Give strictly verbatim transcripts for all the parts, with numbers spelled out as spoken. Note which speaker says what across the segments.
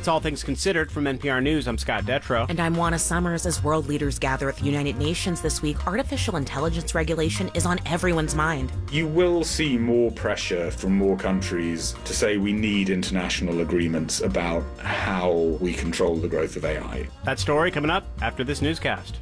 Speaker 1: It's All Things Considered from N P R News. I'm Scott Detrow.
Speaker 2: And I'm Juana Summers. As world leaders gather at the United Nations this week, artificial intelligence regulation is on everyone's mind.
Speaker 3: You will see more pressure from more countries to say we need international agreements about how we control the growth of A I.
Speaker 1: That story coming up after this newscast.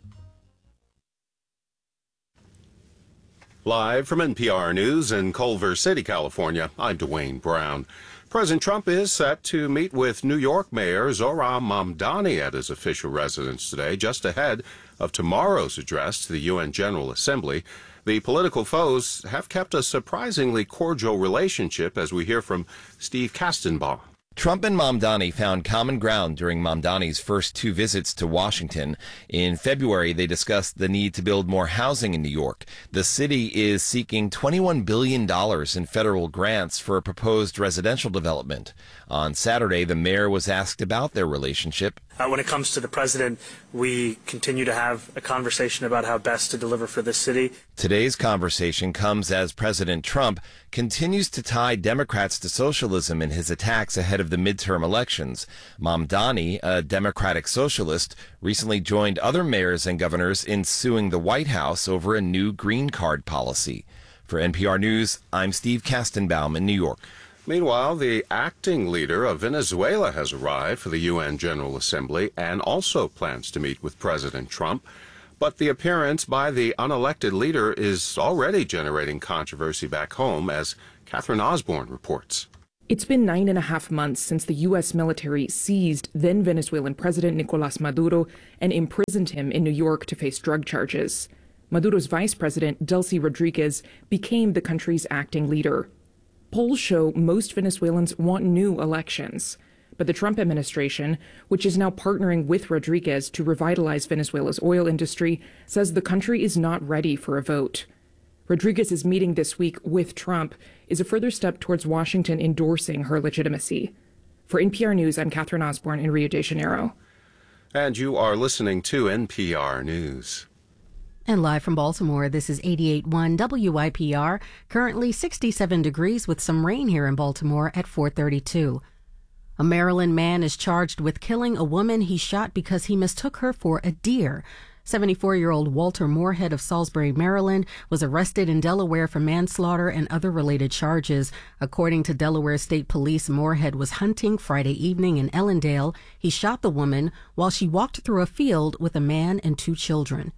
Speaker 4: Live from N P R News in Culver City, California, I'm Dwayne Brown. President Trump is set to meet with New York Mayor Zohran Mamdani at his official residence today, just ahead of tomorrow's address to the U N General Assembly. The political foes have kept a surprisingly cordial relationship, as we hear from Steve Kastenbaum.
Speaker 5: Trump and Mamdani found common ground during Mamdani's first two visits to Washington. In February, they discussed the need to build more housing in New York. The city is seeking twenty-one billion dollars in federal grants for a proposed residential development. On Saturday, the mayor was asked about their relationship.
Speaker 6: Uh, when it comes to the president, we continue to have a conversation about how best to deliver for this city.
Speaker 5: Today's conversation comes as President Trump continues to tie Democrats to socialism in his attacks ahead of the midterm elections. Mamdani, a Democratic socialist, recently joined other mayors and governors in suing the White House over a new green card policy. For N P R News, I'm Steve Kastenbaum in New York.
Speaker 4: Meanwhile, the acting leader of Venezuela has arrived for the U N General Assembly and also plans to meet with President Trump. But the appearance by the unelected leader is already generating controversy back home, as Catherine Osborne reports.
Speaker 7: It's been nine and a half months since the U S military seized then Venezuelan President Nicolas Maduro and imprisoned him in New York to face drug charges. Maduro's vice president, Delcy Rodriguez, became the country's acting leader. Polls show most Venezuelans want new elections. But the Trump administration, which is now partnering with Rodriguez to revitalize Venezuela's oil industry, says the country is not ready for a vote. Rodriguez's meeting this week with Trump is a further step towards Washington endorsing her legitimacy. For N P R News, I'm Catherine Osborne in Rio de Janeiro.
Speaker 4: And you are listening to N P R News.
Speaker 8: And live from Baltimore, this is eighty-eight point one W I P R, currently sixty-seven degrees with some rain here in Baltimore at four thirty-two. A Maryland man is charged with killing a woman he shot because he mistook her for a deer. seventy-four-year-old Walter Moorhead of Salisbury, Maryland, was arrested in Delaware for manslaughter and other related charges. According to Delaware State Police, Moorhead was hunting Friday evening in Ellendale. He shot the woman while she walked through a field with a man and two children.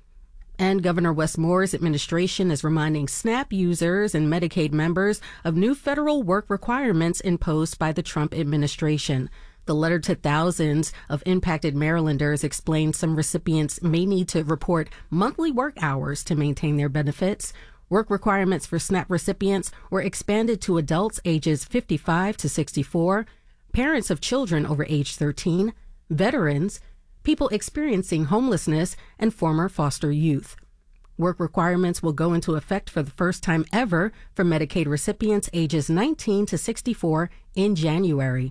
Speaker 8: And Governor Wes Moore's administration is reminding SNAP users and Medicaid members of new federal work requirements imposed by the Trump administration. The letter to thousands of impacted Marylanders explained some recipients may need to report monthly work hours to maintain their benefits. Work requirements for SNAP recipients were expanded to adults ages fifty-five to sixty-four, parents of children over age thirteen, veterans, people experiencing homelessness, and former foster youth. Work requirements will go into effect for the first time ever for Medicaid recipients ages nineteen to sixty-four in January.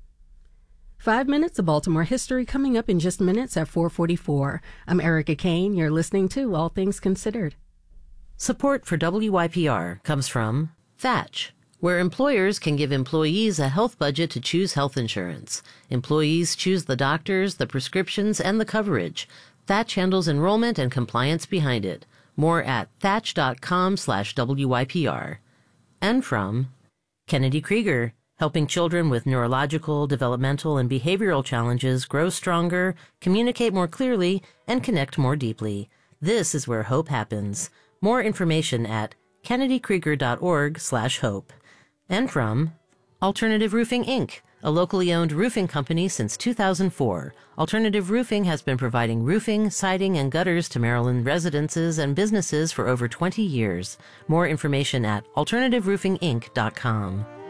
Speaker 8: Five minutes of Baltimore history coming up in just minutes at four forty-four. I'm Erica Kane. You're listening to All Things Considered.
Speaker 9: Support for W I P R comes from Thatch, where employers can give employees a health budget to choose health insurance. Employees choose the doctors, the prescriptions, and the coverage. Thatch handles enrollment and compliance behind it. More at thatch.com slash WIPR. And from Kennedy Krieger, helping children with neurological, developmental, and behavioral challenges grow stronger, communicate more clearly, and connect more deeply. This is where hope happens. More information at kennedykrieger.org slash hope. And from Alternative Roofing, Incorporated, a locally owned roofing company since two thousand four. Alternative Roofing has been providing roofing, siding, and gutters to Maryland residences and businesses for over twenty years. More information at alternative roofing inc dot com.